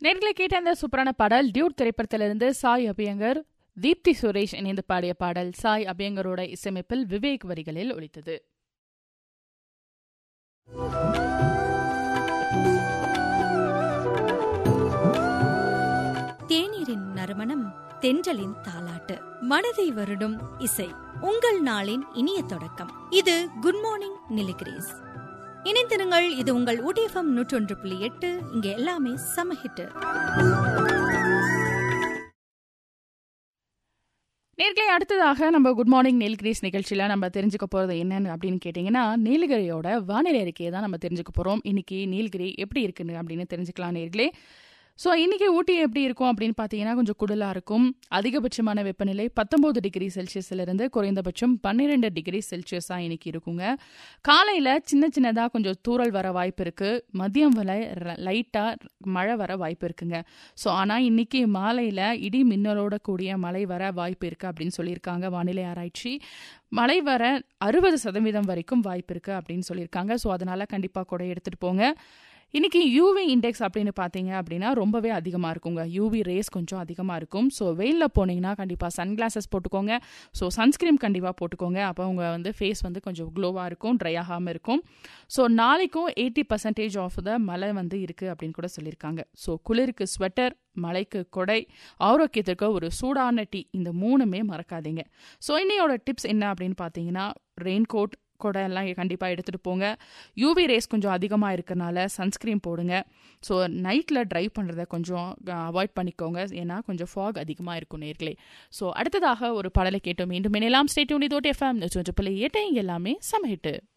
நேர்களை கேட்ட அந்த சூப்பரான பாடல் டியூட் திரைப்படத்திலிருந்து சாய் அபியங்கர் தீப்தி சுரேஷ் இணைந்து பாடிய பாடல் சாய் அபியங்கரோட இசையமைப்பில் விவேக் வரிகளில் ஒலித்தது. தேநீரின் நறுமணம், தென்றலின் தாலாட்டு, மனதை வருடும் இசை, உங்கள் நாளின் இனிய தொடக்கம். இது குட் மார்னிங் நீலகிரிஸ். இணைந்திருங்கள், இது உங்கள் ஊட்டி எஃப்எம் 101.8. இங்க எல்லாமே சமஹிட்டு. நேர்களை அடுத்ததாக நம்ம குட் மார்னிங் நீலகிரிஸ் நிகழ்ச்சியில் நம்ம தெரிஞ்சுக்க போகிறது என்னன்னு அப்படின்னு கேட்டிங்கன்னா, நீலகிரியோட வானிலை அறிக்கையை தான் நம்ம தெரிஞ்சுக்க போகிறோம். இன்னைக்கு நீலகிரி எப்படி இருக்குன்னு அப்படின்னு தெரிஞ்சுக்கலாம் நேர்களே. ஸோ இன்றைக்கி ஊட்டி எப்படி இருக்கும் அப்படின்னு பார்த்தீங்கன்னா, கொஞ்சம் குடலாக இருக்கும். அதிகபட்சமான வெப்பநிலை 19 டிகிரி செல்சியஸ்லேருந்து குறைந்தபட்சம் 12 டிகிரி செல்சியஸாக இன்றைக்கி இருக்குங்க. காலையில் சின்ன சின்னதாக கொஞ்சம் தூறல் வர வாய்ப்பு இருக்குது. மதியம் வரை லைட்டாக மழை வர வாய்ப்பு இருக்குங்க. ஸோ ஆனால் இன்றைக்கி மாலையில் இடி மின்னலோட கூடிய மழை வர வாய்ப்பு இருக்குது அப்படின்னு சொல்லியிருக்காங்க வானிலை ஆராய்ச்சி. மழை வர 60% வரைக்கும் வாய்ப்பு இருக்குது அப்படின்னு சொல்லியிருக்காங்க. ஸோ அதனால் கண்டிப்பாக கூட எடுத்துகிட்டு போங்க. இன்னைக்கு யூவி இண்டெக்ஸ் அப்படின்னு பார்த்தீங்க அப்படின்னா ரொம்பவே அதிகமாக இருக்குங்க. யூவி ரேஸ் கொஞ்சம் அதிகமாக இருக்கும். ஸோ வெயிலில் போனீங்கன்னா கண்டிப்பாக சன்கிளாஸஸ் போட்டுக்கோங்க. ஸோ சன்ஸ்கிரீம் கண்டிப்பாக போட்டுக்கோங்க. அப்போ உங்கள் ஃபேஸ் கொஞ்சம் க்ளோவாக இருக்கும், ட்ரை ஆகாமல் இருக்கும். ஸோ நாளைக்கும் 80% ஆஃப் த மழை இருக்குது அப்படின்னு கூட சொல்லியிருக்காங்க. ஸோ குளிருக்கு ஸ்வெட்டர், மழைக்கு கொடை, ஆரோக்கியத்திற்கு ஒரு சூடான டீ, இந்த 3மே மறக்காதீங்க. ஸோ இன்னையோட டிப்ஸ் என்ன அப்படின்னு பார்த்தீங்கன்னா, ரெயின் கோட், கொடை எல்லாம் கண்டிப்பாக எடுத்துகிட்டு போங்க. யூவி ரேஸ் கொஞ்சம் அதிகமாக இருக்கிறனால சன்ஸ்க்ரீம் போடுங்க. ஸோ நைட்டில் ட்ரைவ் பண்ணுறதை கொஞ்சம் அவாய்ட் பண்ணிக்கோங்க, ஏன்னா கொஞ்சம் ஃபாக் அதிகமாக இருக்கும் நேர்களே. ஸோ அடுத்ததாக ஒரு பாடலை கேட்டோம். மீண்டும் இணையலாம். Stay tune. இது ஊட்டி எஃப்எம் 101.8. எல்லாமே சமஹிட்டு.